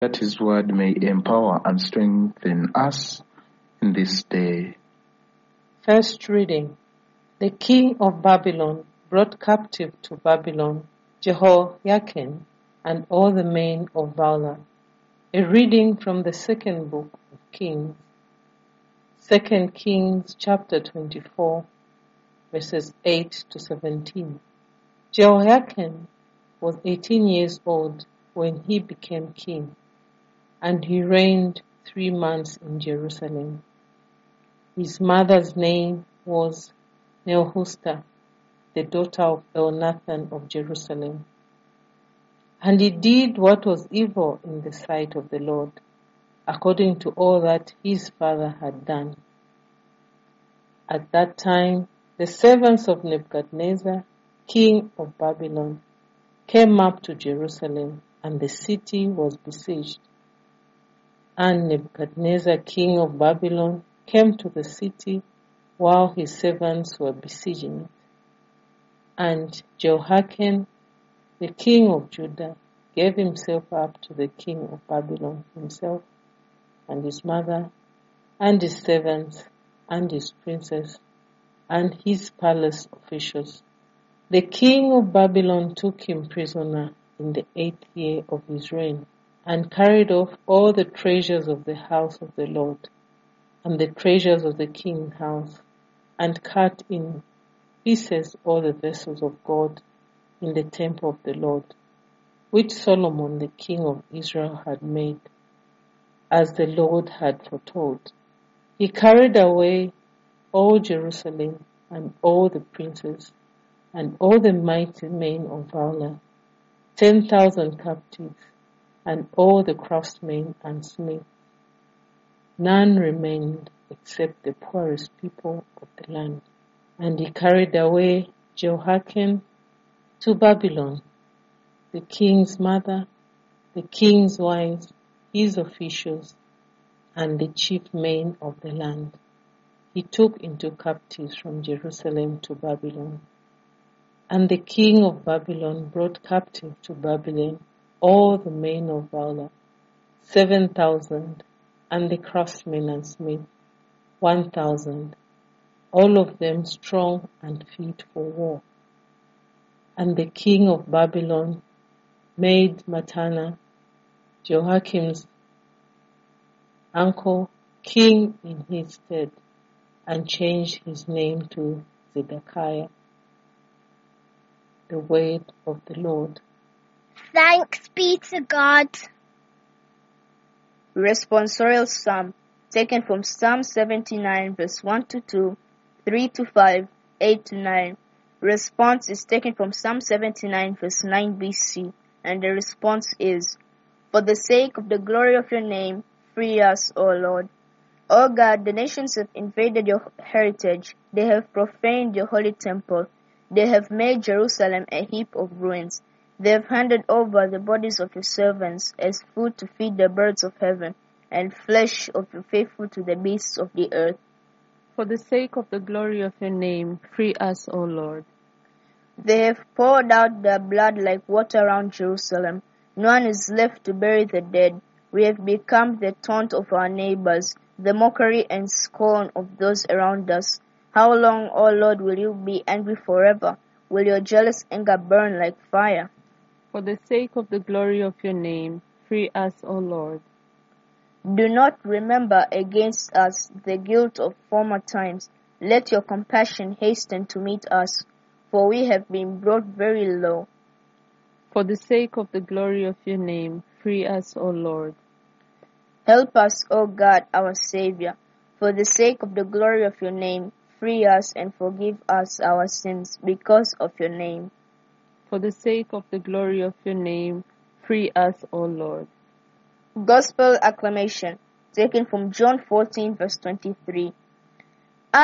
that His word may empower and strengthen us in this day. First reading. The king of Babylon brought captive to Babylon Jehoiakim and all the men of valor. A reading from the second book of Kings. 2 Kings chapter 24, verses 8 to 17. Jehoiakim was 18 years old when he became king, and he reigned 3 months in Jerusalem. His mother's name was Nehushta, the daughter of Elnathan of Jerusalem. And he did what was evil in the sight of the Lord, according to all that his father had done. At that time, the servants of Nebuchadnezzar, king of Babylon, came up to Jerusalem, and the city was besieged. And Nebuchadnezzar, king of Babylon, came to the city while his servants were besieging it. And Jehoiakim, the king of Judah, gave himself up to the king of Babylon himself, and his mother, and his servants, and his princes, and his palace officials. The king of Babylon took him prisoner in the 8th year of his reign, and carried off all the treasures of the house of the Lord, and the treasures of the king's house, and cut in pieces all the vessels of God in the temple of the Lord, which Solomon the king of Israel had made, as the Lord had foretold. He carried away all Jerusalem, and all the princes, and all the mighty men of valor, 10,000 captives, and all the craftsmen and smiths. None remained except the poorest people of the land. And he carried away Jehoiakim to Babylon, the king's mother, the king's wives, his officials, and the chief men of the land. He took into captives from Jerusalem to Babylon. And the king of Babylon brought captive to Babylon all the men of valor, 7,000, and the craftsmen and smiths, 1,000, all of them strong and fit for war. And the king of Babylon made Mattanah, Jehoiakim's uncle, king in his stead, and changed his name to Zedekiah. The word of the Lord. Thanks be to God. Responsorial Psalm, taken from Psalm 79, verse 1 to 2, 3 to 5, 8 to 9. Response is taken from Psalm 79, verse 9 BC, and the response is, For the sake of the glory of your name, free us, O Lord. O God, the nations have invaded your heritage. They have profaned your holy temple. They have made Jerusalem a heap of ruins. They have handed over the bodies of your servants as food to feed the birds of heaven, and flesh of your faithful to the beasts of the earth. For the sake of the glory of your name, free us, O Lord. They have poured out their blood like water around Jerusalem. No one is left to bury the dead. We have become the taunt of our neighbors, the mockery and scorn of those around us. How long, O Lord, will you be angry forever? Will your jealous anger burn like fire? For the sake of the glory of your name, free us, O Lord. Do not remember against us the guilt of former times. Let your compassion hasten to meet us, for we have been brought very low. For the sake of the glory of your name, free us, O Lord. Help us, O God, our Savior. For the sake of the glory of your name, free us and forgive us our sins because of your name. For the sake of the glory of your name, free us, O Lord. Gospel acclamation, taken from John 14, verse 23.